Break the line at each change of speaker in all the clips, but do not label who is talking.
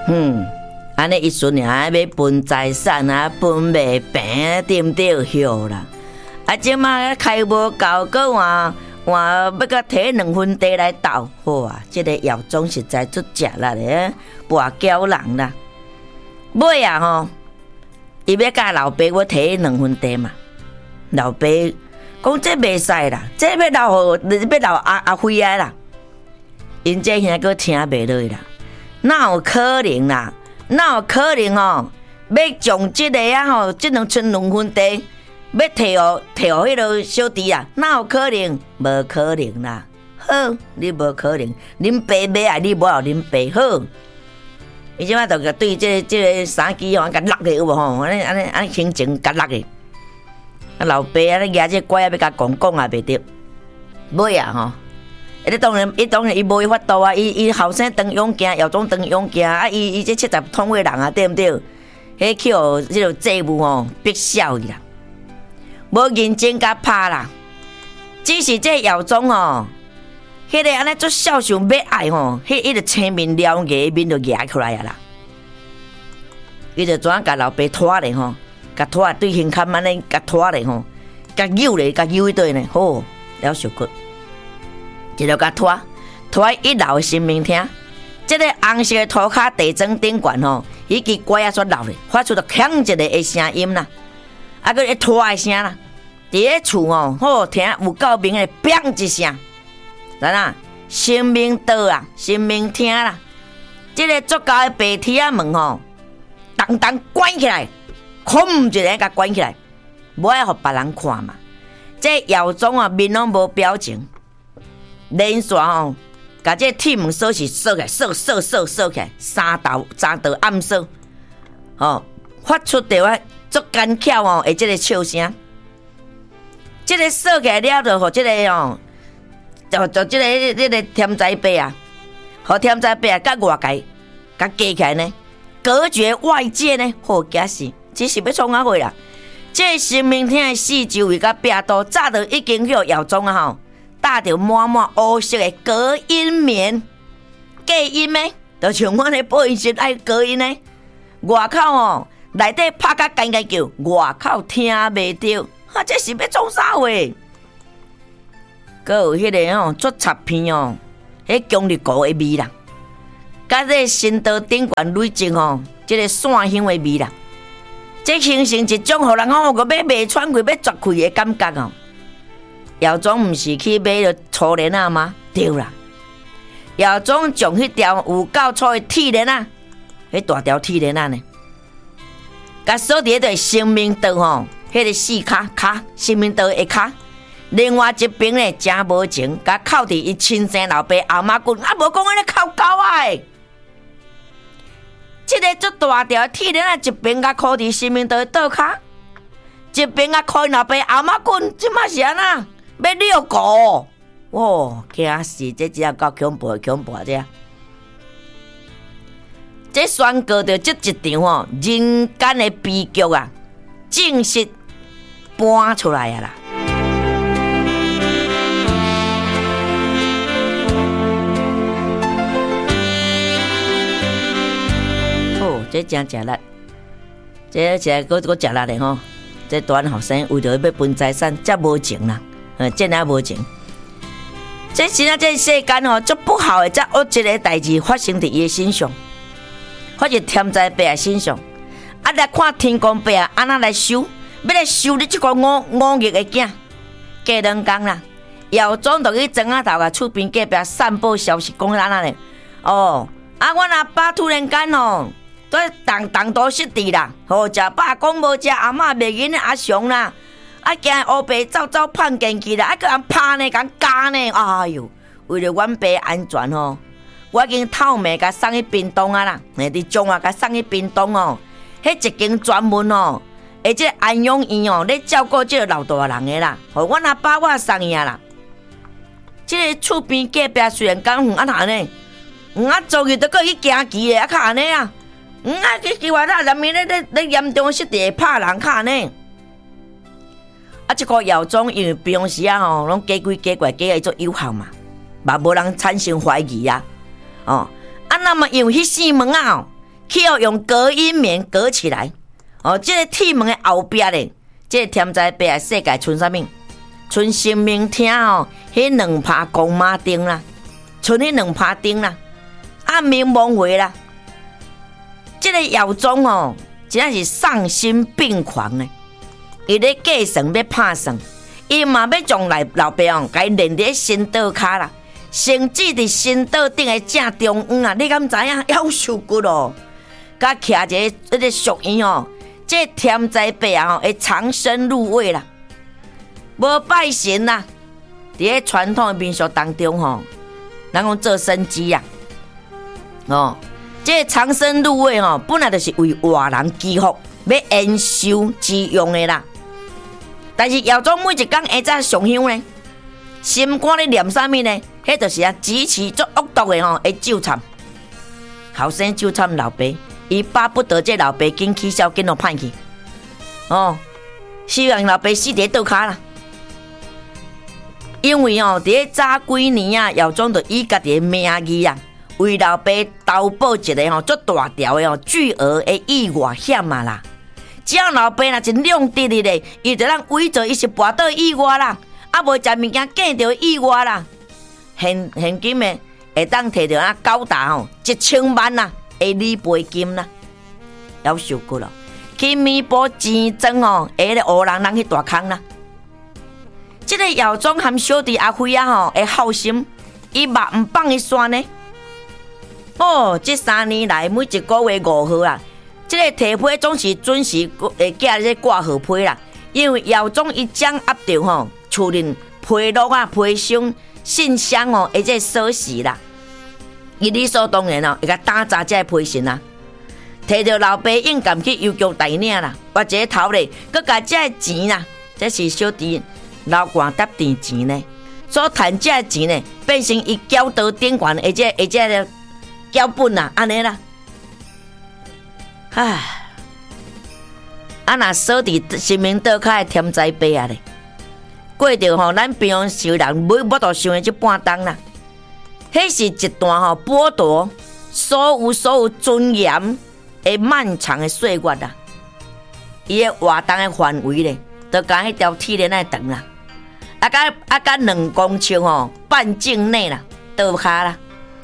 安尼一顺啊，要分财产啊，分袂平，对毋对？晓啦。啊，即马开无够，搁换要甲摕2分地来斗，哇！即个姚总实在足食力的，跋筊人啦。尾啊吼，伊要甲老爸我摕2分地嘛。老爸讲这袂使啦，这要留阿辉啊啦。因这兄佫听袂落啦，哪有可能啦？哪有可能哦？要从即个啊吼，即2分地。要摕互迄个小弟啊，哪有可能？无可能啦！好，你无可能，恁爸买啊，你无互恁爸好。伊即摆就对即个三支吼，甲落去有无吼？安尼心情甲落去。啊，老爸啊，你举这拐啊，要甲讲也袂得。尾啊吼，伊当然伊无法度啊，伊后生当勇行，姚总当勇行啊，伊这70通位人啊，对毋对？迄去互即个债务吼逼笑伊啦。无认真甲拍啦，只是这姚总吼，迄个安尼做孝顺要爱吼，迄个青面獠牙面就牙出来啊啦。伊就怎甲老爸拖咧吼，甲拖对胸坎安尼甲拖咧吼，甲扭咧，甲扭一对呢，好了受骨，一路甲拖1楼新民厅，这个红色的涂骹地砖顶悬吼，伊支拐啊煞落咧，发出着响一个的声音啦。啊，佮一拖的声啦，伫咧厝哦，好听有够明的，砰一声，知影？新民道啊，新民厅啦，即个足高的白铁仔门吼，当当关起来，空一个甲关起来，无爱互别人看嘛。这姚总啊，面拢无表情，连续吼，甲这铁门锁是锁起来，锁起来，三道暗锁，吼，发出着啊。足干巧哦，会即个笑声，即个锁起来了就互即个哦，就即个天灾伯啊，互天灾伯啊，甲外界甲架起来呢，隔绝外界呢，好假死，只是要创啊会啦。这新民厅的四周围甲壁刀，早就已经有姚总啊吼，搭着满乌色的隔音棉，隔音呢，就像我咧保险爱隔音呢，外口哦。内底拍甲干干叫，外口听袂到，这是要创啥话？佮有迄个吼做插片哦，迄姜绿膏的味啦，甲这新道顶悬累积吼，即个线香的味啦，这形成一种互人吼个要袂喘气、要绝气的感觉哦。姚总毋是去买着粗链啊吗？对啦，姚总将迄条有够粗的铁链啊，迄大条铁链啊呢？甲锁伫迄新民道吼，迄个四骹新民道的骹，另外一边呢真无情，甲扣伫伊亲生老爸后马棍，啊无讲安尼扣狗仔的。即个足大条铁链啊，一边甲扣伫新民道的倒骹，一边甲扣老爸后马棍，即马是安那要遛狗？哇，惊死！这只够恐怖这。这宣告着这一场吼人间的悲剧啊，正式搬出来啊啦！哦，这真食力，这食个食力的吼，这大学生为着要分财产，这无情啦，真啊无情。这现在这世间吼，足不好的，这恶一个代志发生伫伊的身上。发现天灾伯的身上，啊来看天公伯啊，安那来收，要来收你这个五月的囝，过2天啦。姚总就去庄仔头甲厝边隔壁散播消息，讲安那咧。哦，啊，阮阿爸突然间哦，动都失智啦，好食饱讲无食，阿嬷袂瘾阿雄啦，啊惊乌白走叛进去啦，啊个人拍呢，共加呢，哎呦，为了阮爸安全吼。我已经透明甲送去屏东啊啦，伫中华甲送去屏东哦。迄一间专门哦，而且安养院哦，咧照顾这个老大人的啦。互阮阿爸我送伊啊啦。这个厝边隔壁虽然讲啊哪呢，啊昨日都过去行棋的，啊卡安尼啊，啊去奇怪啦，人民咧严重失智拍人卡安尼。啊，这个姚总因为平时啊吼，拢假鬼假怪假会做有效嘛，嘛无人产生怀疑啊。哦，啊，那么用迄扇门啊， 去用隔音棉隔起来。哦，这个铁门的后边咧，这个天灾伯的世界剩啥物？剩生命厅哦，迄2拍公马灯啦，剩迄2拍灯啦，暗暝蒙回啦。这个姚总哦，真是丧心病狂呢。伊咧计算要拍算，伊嘛要将老爸哦，甲伊连伫新岛骹啦，甚至伫新岛顶的正中央啊，你敢知影？夭寿骨哦，甲徛一个个俗语哦。这天灾伯啊，会长生入位啦，无拜神啦。伫咧传统的民俗当中吼，人讲做生机啊，哦，这长生入位吼，本来就是为活人祈福，要延寿之用的啦。但是姚总每一天下早上香呢，心肝咧念啥物呢？迄就是极其足恶毒的吼，会咒惨，后生咒惨老爸。伊巴不得这老爸紧起笑，紧落歹去，哦，希望老爸死伫倒骹啦。因为哦，伫咧早几年啊，姚总就以家己的名义啊，为老爸投保一个吼足大条的巨额的意外险啊啦。只要老爸若真亮直哩咧，伊就让伪造伊是跋倒意外啦，啊无食物件见着意外啦，现金的会当摕到高达吼1000万啦。会理赔金啦，夭寿骨咯，去弥补钱庄哦，下个乌人去大坑啦。这个姚总和小弟阿辉啊吼，会好心，伊嘛唔放伊线呢。哦，这3年来每一个月5号啊，这个提批总是准时会寄这挂号批啦。因为姚总伊掌握着吼，处理批录啊、批箱、信箱哦，而且锁匙啦。伊理所当然哦，会甲打杂这批信啊，摕着老爸硬感去邮局代领啦，挖一个头咧，佮甲这钱啦，这是小弟老寒搭电钱呢，所赚这钱呢，变成伊缴到顶悬，而且缴本啦，安尼啦，唉，啊若锁伫生命岛骹的天灾伯啊咧，过着吼咱平常时人没到想的这半冬啦。迄是一段吼剥夺所有尊严的漫长的岁月啦。伊的活动的范围咧，就甲迄条铁链仔长啦，甲2公尺吼半径内啦，倒骹啦。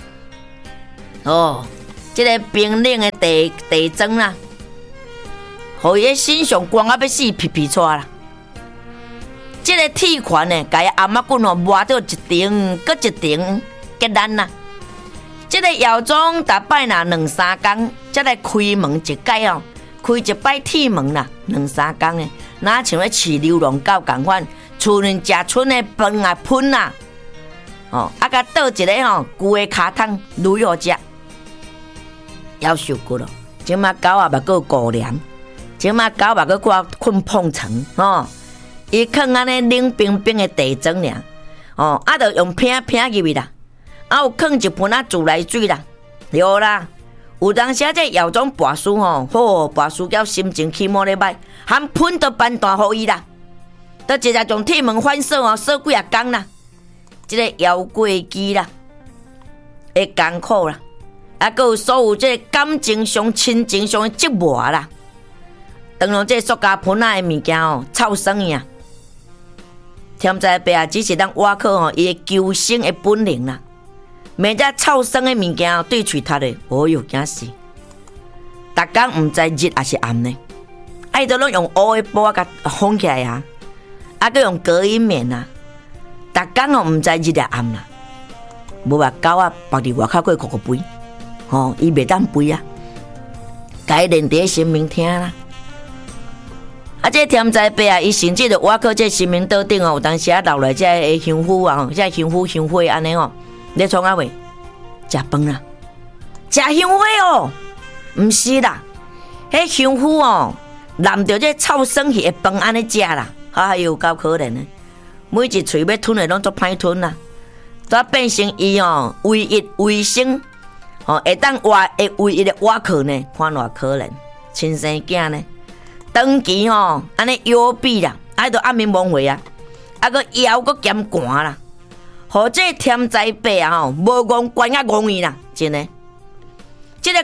哦，这个冰冷的地砖啦，互伊身上光啊要死皮皮出啦。这个铁环呢，甲伊阿妈棍吼磨到一顶搁一顶。结咱啦，这个姚总大摆啦2-3天，才来开门一摆哦，开一摆铁门啦，2-3天的，哪像咧饲流浪狗共款，厝内食剩的饭啊喷啦，哦，啊甲倒一个吼旧的卡桶卤好食，夭寿骨咯。即马狗也嘛够顾凉，即马狗嘛够困碰床，哦，伊囥安尼冷冰冰的地砖尔，哦，啊，着用拼入去啦。啊，有放一盆自来水啦，对啦。有当时这姚总跋输吼，跋输到心情起毛咧歹，含喷都搬大互伊啦。都直接将铁门反锁哦，锁几啊天啦。这个摇过机啦，会艰苦啦，啊，佮有所有这感情上、亲情上的折磨啦。当然，这塑胶盆仔的物件哦，臭酸呀。天灾伯啊，只是咱挖靠吼伊的求生的本能啦。每只臭酸的物件对喙头的，哦哟惊死！逐天唔知日还是暗呢，爱都拢用乌的布甲封起来啊，啊，佮用隔音棉啊，逐天哦唔知日啊暗啦。无话狗啊，抱伫外口过哭哭吠，吼，伊袂当吠啊，该连伫生命厅啦。啊，这天灾伯啊，伊甚至就挖靠这生命岛顶哦，有当时啊留来这个香火啊，这香火香火安尼哦。你创啊喂，食饭啦，食香火哦，毋是啦，迄香火哦，淋着这臭酸气的饭安尼食啦，哎呦，够可怜的，每一喙要吞的拢足歹吞啦，都变成伊哦唯一卫生哦，会当活的唯一的活口呢，看偌可怜，亲生囝呢，长期哦安尼腰痹啦，啊都暗暝蒙回啊，啊个腰个减寒啦。或这天灾伯啊吼，无戆管啊戆伊啦，真诶。这个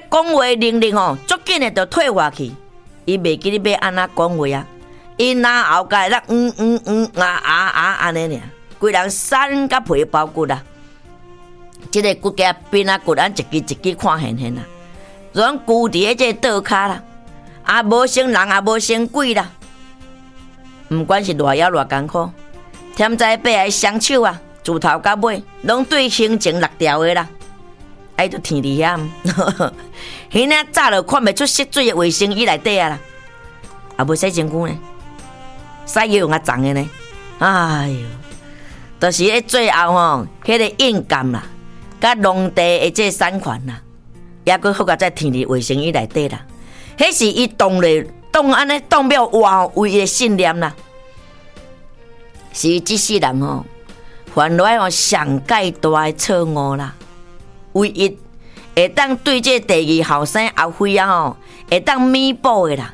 讲话能力吼，足紧的就退下去，伊袂记你要安怎讲话啊。伊哪后盖啦安尼尔，规人瘦甲皮包骨啦。即个骨架边啊骨，咱一支一支看现现啦，拢固伫即个倒骹啦，啊无生人也无生鬼啦。毋管是偌枵偌艰苦，添在爬来双手啊，自头到尾拢对行程落条的啦。哎，就天伫遐，迄领早就看袂出湿水的卫生衣内底啊啦，也无洗身躯呢，洗药用啊脏的呢。哎哟，就是咧最后吼，迄个硬感啦。甲农地的这产权啦，也佫好甲在天伫卫生衣内底啦，迄是伊当咧当安尼当表换为伊的信念啦，是伊即世人吼犯来吼上界大的错误啦，唯一会当对这第二后生后妃啊吼会当弥补的啦。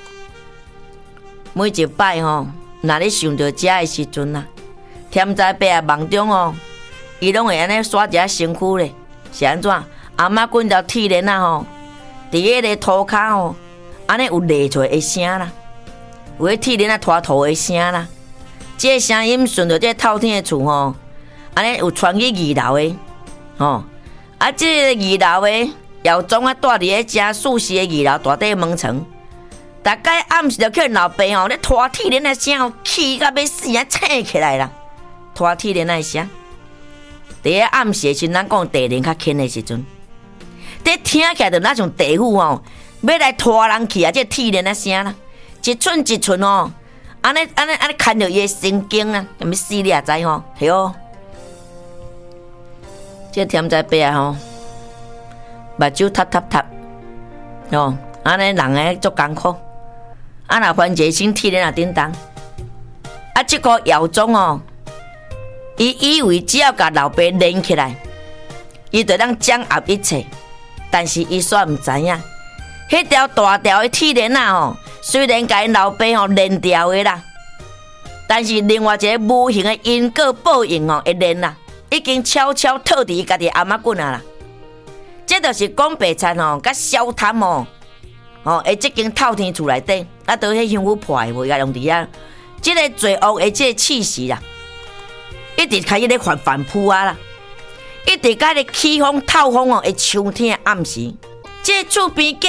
每一摆吼，若你想到遮的时阵啊，天在白啊梦中哦。伊拢会安尼刷一下身躯咧，是安怎？阿嬷滚条铁链啊吼，伫迄个涂骹吼，安尼有裂出的声啦，有迄铁链啊拖土的声啦。这个声音顺着这透天的厝吼，安尼有传去二楼的，吼。啊，这个二楼的姚总啊，住伫咧正舒适的二楼大底门床，大概暗时就叫老爸吼咧拖铁链的声吼，气甲要死啊，醒起来啦，拖铁链的声。伫咧暗时时，咱讲地灵较轻的时阵，这听起来就那像地府吼，要来拖人去啊！这铁链啊声啦，一寸一寸哦，安尼牵着伊的神经啊，咁要死你也知吼，系哦。这甜在白啊吼，目睭塌塌塌，哦，安尼人诶足艰苦，啊若翻一身铁链啊叮当，啊这个姚总哦。伊以为只要甲老爸连起来，伊就当掌握一切。但是伊煞毋知影，迄条大条的铁链啊吼，虽然甲因老爸吼连掉的啦，但是另外一个无形的因果报应哦，会连啦，已经悄悄套伫伊家己阿嬷棍啊啦。这就是讲白菜吼，甲小贪哦，会即间透天厝内底，啊，倒迄香菇破的无，伊用伫遐，即个罪恶的即个气息啦。一直开始咧反扑啊啦，一直甲咧起风透风哦，会秋天暗时，这厝边